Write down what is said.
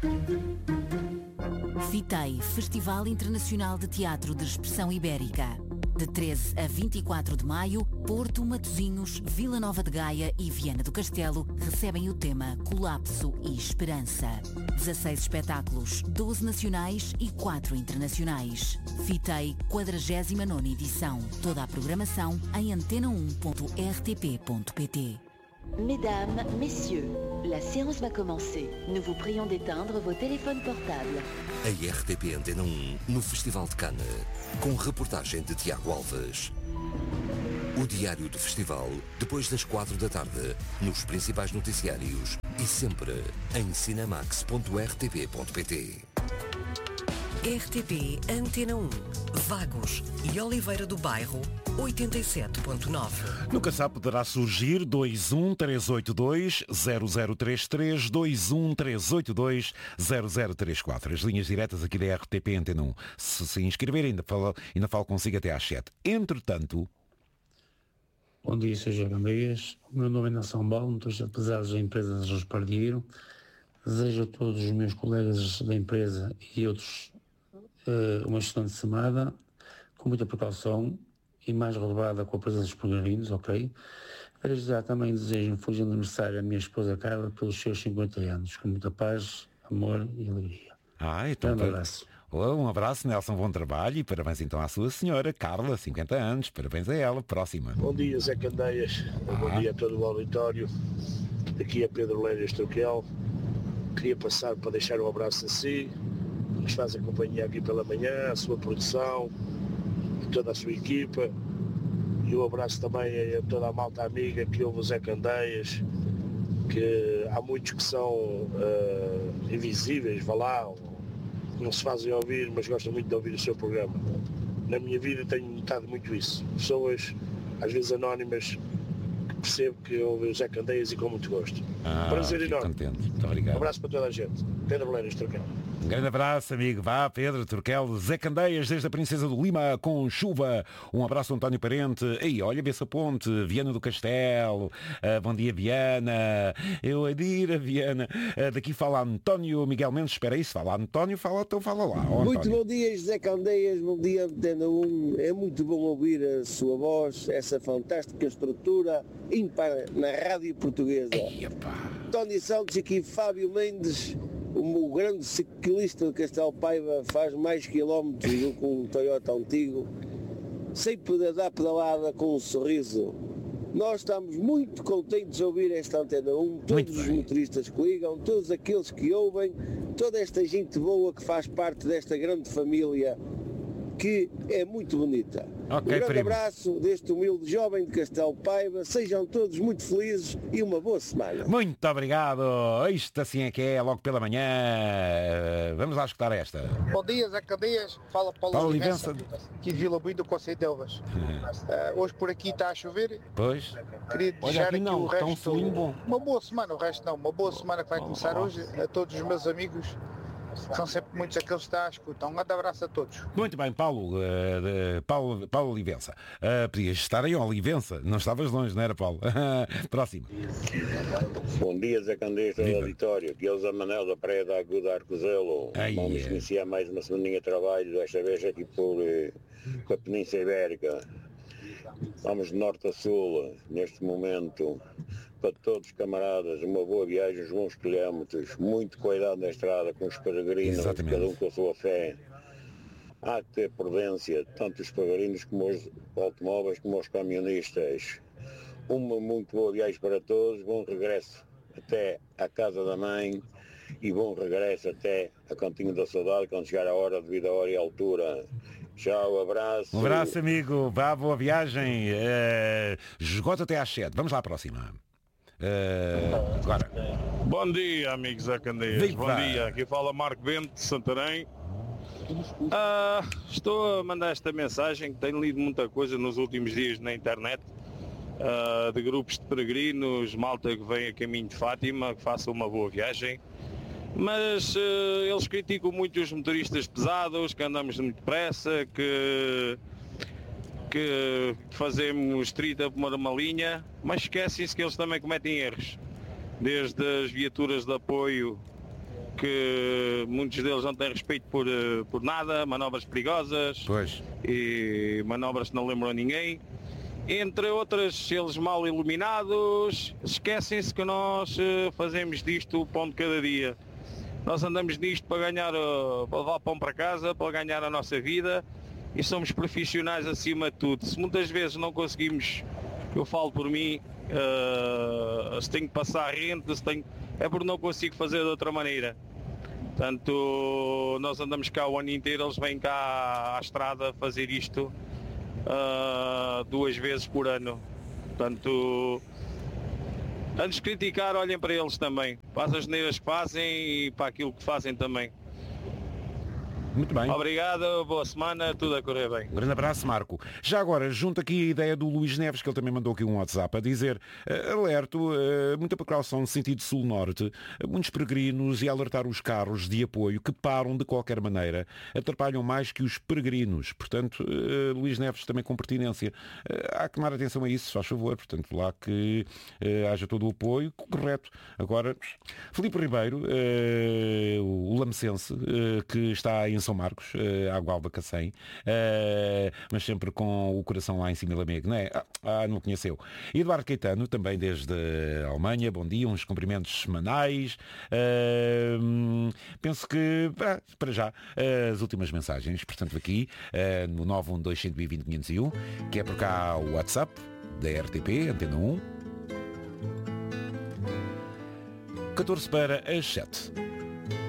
FITEI, Festival Internacional de Teatro de Expressão Ibérica. De 13 a 24 de maio, Porto, Matosinhos, Vila Nova de Gaia e Viana do Castelo recebem o tema Colapso e Esperança. 16 espetáculos, 12 nacionais e 4 internacionais. FITEI, 49ª edição. Toda a programação em antena1.rtp.pt. Mesdames, messieurs, la séance va commencer. Nous vous prions d'éteindre vos téléphones portables. A RTP Antena 1 no Festival de Cannes, com reportagem de Tiago Alves. O diário do festival, depois das 4 da tarde, nos principais noticiários e sempre em cinemax.rtp.pt. RTP Antena 1, Vagos e Oliveira do Bairro, 87.9. No CASAP poderá surgir 21382-0033, 21382-0034. As linhas diretas aqui da RTP Antena 1. Se inscrever, ainda falo consigo até às 7. Entretanto... Bom dia, Sr. Gandeias. O meu nome é Nelson Balmo, apesar das empresas nos partiram. Desejo a todos os meus colegas da empresa e outros uma excelente semana, com muita precaução e mais relevada com a presença dos peregrinos, ok? Desde já também desejo um feliz aniversário à minha esposa Carla pelos seus 50 anos, com muita paz, amor e alegria. Então, um abraço. Um abraço, Nelson, bom trabalho e parabéns então à sua senhora, Carla, 50 anos, parabéns a ela, próxima. Bom dia, Zé Candeias, bom dia a todo o auditório, aqui é Pedro Leiras Troquel, queria passar para deixar um abraço a si, que nos faz a companhia aqui pela manhã, a sua produção, a toda a sua equipa, e um abraço também a toda a malta amiga que ouve o Zé Candeias, que há muitos que são invisíveis, vá lá, não se fazem ouvir, mas gostam muito de ouvir o seu programa. Na minha vida tenho notado muito isso. Pessoas, às vezes anónimas, que percebo que ouvem o Zé Candeias e com muito gosto. Prazer enorme. Contente. Muito obrigado. Um abraço para toda a gente. Pedro Leiras Troquel. Um grande abraço, amigo. Vá, Pedro Turquel, Zé Candeias, desde a Princesa do Lima, com chuva. Um abraço, António Parente. Ei, olha, vê-se a ponte, Viana do Castelo. Bom dia, Viana. Eu adiro a Viana. Daqui fala António Miguel Mendes. Espera aí, se fala António, então fala lá. Muito bom dia, Zé Candeias. Bom dia, Antena 1. É muito bom ouvir a sua voz, essa fantástica estrutura ímpar na rádio portuguesa. Tony Santos aqui, Fábio Mendes. O grande ciclista de Castelo Paiva faz mais quilómetros do que um Toyota antigo, sempre dar pedalada com um sorriso. Nós estamos muito contentes de ouvir esta Antena 1, todos os motoristas que ligam, todos aqueles que ouvem, toda esta gente boa que faz parte desta grande família que é muito bonita. Um grande abraço deste humilde jovem de Castelo Paiva, sejam todos muito felizes e uma boa semana. Muito obrigado, isto assim é que é, logo pela manhã. Vamos lá escutar esta. Bom dia, Zé Candeias, fala Paulo Olivença, aqui de Vila Buim do Conceito de Elvas. Hoje por aqui está a chover. Pois. Queria desejar aqui o resto, uma boa semana, o resto não, uma boa semana que vai começar hoje, a todos os meus amigos. São sempre muitos aqueles que estão a escutar. Um grande abraço a todos. Muito bem, Paulo Olivença. Podias estar em Olivença, não estavas longe, não era, Paulo? Próximo. Bom dia, Zé Candeias do auditório. Que é o Zé Manel da Praia da Aguda Arcozelo. Vamos iniciar mais uma semaninha de trabalho, desta vez aqui por a Península Ibérica. Vamos de norte a sul, neste momento. Para todos os camaradas, uma boa viagem, uns bons quilómetros, muito cuidado na estrada com os peregrinos, cada um com a sua fé. Há que ter prudência, tanto os peregrinos como os automóveis, como os camionistas. Uma muito boa viagem para todos, bom regresso até à casa da mãe e bom regresso até a Cantinho da Saudade, quando chegar a hora, devido à hora e à altura. Tchau, abraço. Um abraço, amigo. Vá, boa viagem. Esgota até às 7. Vamos lá à próxima. Agora. Bom dia, amigos da Candeias. Bom dia, aqui fala Marco Bento de Santarém. Estou a mandar esta mensagem, que tenho lido muita coisa nos últimos dias na internet, de grupos de peregrinos, malta que vem a caminho de Fátima, que faça uma boa viagem, mas eles criticam muito os motoristas pesados, que andamos muito depressa, que fazemos 30 por uma linha, mas esquecem-se que eles também cometem erros, desde as viaturas de apoio porque muitos deles não têm respeito por nada, manobras perigosas e manobras que não lembram a ninguém. Entre outras, eles mal iluminados, esquecem-se que nós fazemos disto o pão de cada dia. Nós andamos nisto para ganhar, para levar pão para casa, para ganhar a nossa vida, e somos profissionais acima de tudo. Se muitas vezes não conseguimos, eu falo por mim, se tenho que passar rente, é porque não consigo fazer de outra maneira. Portanto, nós andamos cá o ano inteiro, eles vêm cá à estrada fazer isto 2 vezes por ano. Portanto, antes de criticar, olhem para eles também, para as asneiras que fazem e para aquilo que fazem também. Muito bem. Obrigado, boa semana, tudo a correr bem. Um grande abraço, Marco. Já agora, junto aqui a ideia do Luís Neves, que ele também mandou aqui um WhatsApp a dizer, alerto, muita precaução no sentido sul-norte, muitos peregrinos, e alertar os carros de apoio que param de qualquer maneira, atrapalham mais que os peregrinos. Portanto, Luís Neves também com pertinência. Há que tomar atenção a isso, faz favor. Portanto, lá que haja todo o apoio correto. Agora, Filipe Ribeiro, o lamecense, que está em São Marcos, Água Cacém, mas sempre com o coração lá em cima da amigo, não é? Não conheceu. Eduardo Caetano, também desde a Alemanha, bom dia, uns cumprimentos semanais. Penso que, para já, as últimas mensagens, portanto aqui, no 912-120-501, que é por cá o WhatsApp da RTP, Antena 1. 14 para as 7.